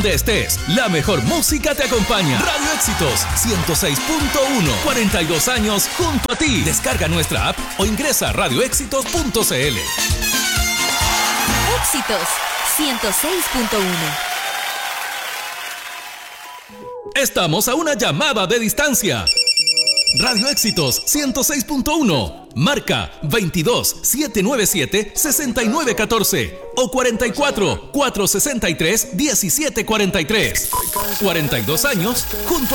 Donde estés, la mejor música te acompaña. Radio Éxitos 106.1. 42 años junto a ti. Descarga nuestra app o ingresa a radioéxitos.cl. Éxitos 106.1. Estamos a una llamada de distancia. Radio Éxitos 106.1. Marca 22-797-6914 o 44-463-1743. 42 años junto a